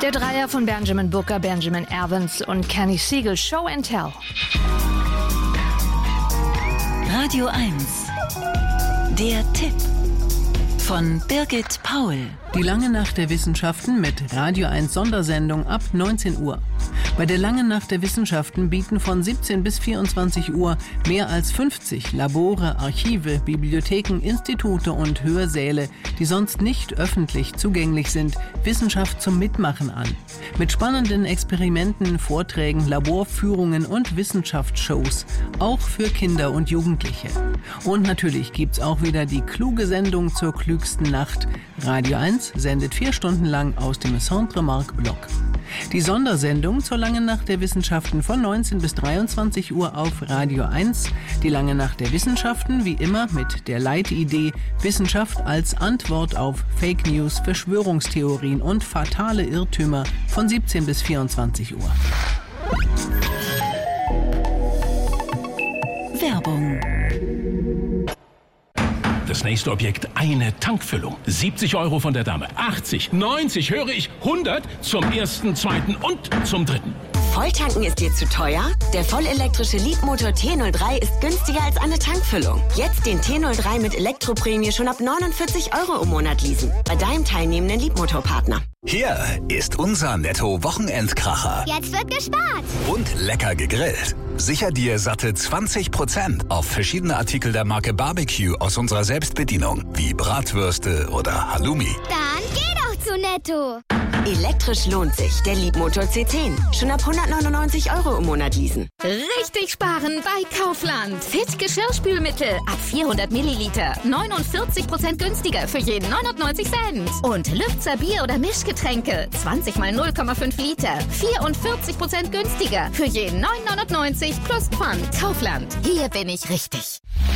Der Dreier von Benjamin Booker, Benjamin Evans und Kenny Siegel, Show and Tell. Radio 1. Der Tipp von Birgit Paul. Die lange Nacht der Wissenschaften mit Radio 1 Sondersendung ab 19 Uhr. Bei der langen Nacht der Wissenschaften bieten von 17 bis 24 Uhr mehr als 50 Labore, Archive, Bibliotheken, Institute und Hörsäle, die sonst nicht öffentlich zugänglich sind, Wissenschaft zum Mitmachen an. Mit spannenden Experimenten, Vorträgen, Laborführungen und Wissenschaftsshows, auch für Kinder und Jugendliche. Und natürlich gibt's auch wieder die kluge Sendung zur klügsten Nacht. Radio 1 sendet 4 Stunden lang aus dem Centre Marc Bloch. Die Sondersendung zur langen Nacht der Wissenschaften von 19 bis 23 Uhr auf Radio 1. Die lange Nacht der Wissenschaften, wie immer mit der Leitidee Wissenschaft als Antwort auf Fake News, Verschwörungstheorien und fatale Irrtümer von 17 bis 24 Uhr. Werbung. Das nächste Objekt, eine Tankfüllung. 70 € von der Dame. 80, 90, höre ich, 100 zum ersten, zweiten und zum dritten. Volltanken ist dir zu teuer? Der vollelektrische Leapmotor T03 ist günstiger als eine Tankfüllung. Jetzt den T03 mit Elektroprämie schon ab 49 € im Monat leasen. Bei deinem teilnehmenden Leapmotor-Partner. Hier ist unser Netto-Wochenendkracher. Jetzt wird gespart. Und lecker gegrillt. Sicher dir satte 20% auf verschiedene Artikel der Marke Barbecue aus unserer Selbstbedienung, wie Bratwürste oder Halloumi. Dann geh doch zu Netto. Elektrisch lohnt sich. Der Leapmotor C10. Schon ab 199 € im Monat leasen. Richtig sparen bei Kaufland. Fit Geschirrspülmittel ab 400 Milliliter. 49% günstiger für jeden 99 Cent. Und Lübzer Bier- oder Mischgetränke. 20 mal 0,5 Liter. 44% günstiger für jeden 9,99 plus Pfand. Kaufland. Hier bin ich richtig.